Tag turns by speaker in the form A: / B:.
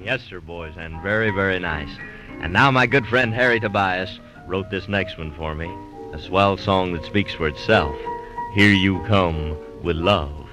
A: Yes, sir, boys, and very, very nice. And now my good friend Harry Tobias wrote this next one for me, a swell song that speaks for itself. Here You Come with Love.